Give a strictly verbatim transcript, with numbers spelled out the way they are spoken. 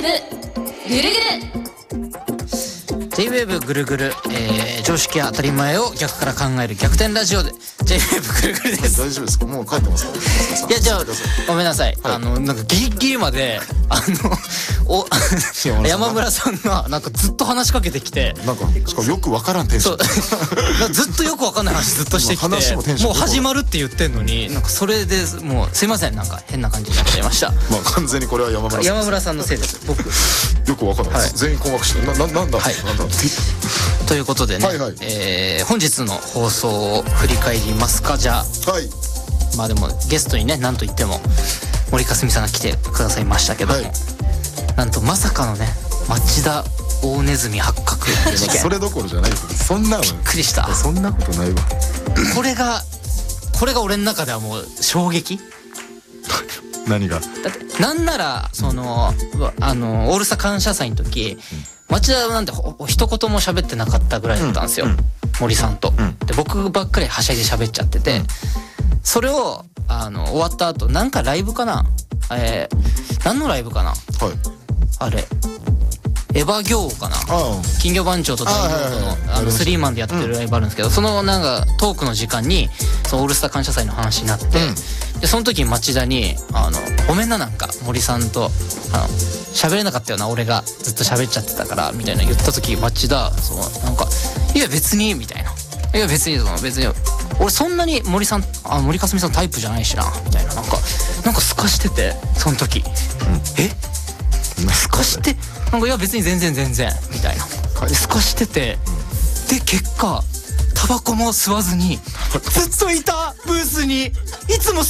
ェーブぐるぐる J-ウェーブ ぐるぐる、えー、常識や当たり前を逆から考える逆転ラジオで J-ウェーブ ぐるぐるです。 大丈夫ですか？もう帰ってますか？ いやじゃあごめんなさい、はい、あのなんかギリギリまであのお山村さんがなんかずっと話しかけてきて、 なんかしかもよくわからんテンションずっとよくわかんない話ずっとしてきて話もテンションもう始まるって言ってんのになんかそれでもうすいませんなんか変な感じになっちゃいました。 まあ完全にこれは山村さん山村さんのせいです。僕よくわかんないです、はい、全員困惑してな、な、なんだ、はい、なんだということでね、 はいはい、 えー、本日の放送を振り返りますか。じゃあ、はい、まあでもゲストにねなんといっても森かすみさんが来てくださいましたけども、はい、なんとまさかのね町田大ネズミ発覚事件それどころじゃないですそんなびっくりした。 そんなことないわこれがこれが俺の中ではもう衝撃何がだってなんならそのあのオールスター感謝祭の時、うん、町田なんて一言も喋ってなかったぐらいだったんですよ、うんうん、森さんと、うん、で僕ばっかりはしゃいで喋っちゃってて、うん、それをあの終わった後なんかライブかな、えー、何のライブかな、はい、あれエヴァ行かな、金魚番長と大王とのあのスリーマンでやってるライブあるんですけど、そのなんかトークの時間にそのオールスター感謝祭の話になって、でその時に町田にあのごめんななんか森さんとあの喋れなかったよな俺がずっと喋っちゃってたからみたいな言った時町田そのなんかいや別にみたいないや別にその別に俺そんなに森さんあ森かすみさんタイプじゃないしなみたいななんかなんかすかしててその時、うん、えすかしてなんかいや別に全然全然みたいなすかしてて、で結果タバコも吸わずにずっといたブースにいつも